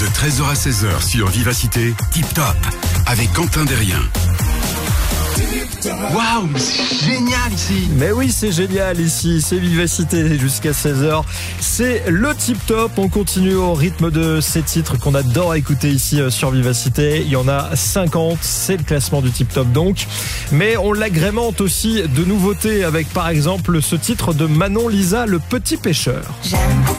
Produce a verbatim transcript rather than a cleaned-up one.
De treize heures à seize heures sur Vivacité, Tip Top, avec Quentin Derrien. Waouh, mais c'est génial ici. Mais oui, c'est génial ici, c'est Vivacité jusqu'à seize heures. C'est le Tip Top, on continue au rythme de ces titres qu'on adore écouter ici sur Vivacité. Il y en a cinquante, c'est le classement du Tip Top donc. Mais on l'agrémente aussi de nouveautés avec par exemple ce titre de Manon Lisa, Le Petit Pêcheur. J'aime